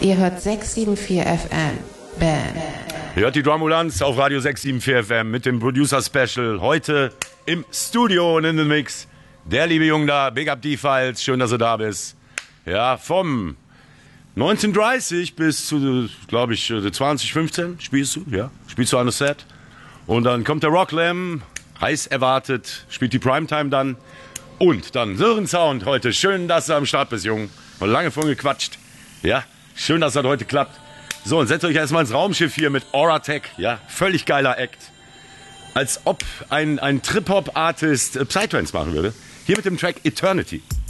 Ihr hört 674 FM. Bam. Hört die Drumbulance auf Radio 674 FM mit dem Producer Special. Heute im Studio und in den Mix. Der liebe Junge da, Big Up D-Files, schön, dass du da bist. Ja, vom 19:30 bis zu, glaube ich, 20:15 spielst du, ja? Spielst du an das Set. Und dann kommt der Rocklam, heiß erwartet, spielt die Primetime dann. Und dann Sören Sound heute. Schön, dass du am Start bist, Junge. Und lange vorhin gequatscht. Ja, schön, dass das heute klappt. So, und setzt euch erstmal ins Raumschiff hier mit Auratech. Ja, völlig geiler Act. Als ob ein Trip-Hop-Artist Psytrance machen würde. Hier mit dem Track Eternity.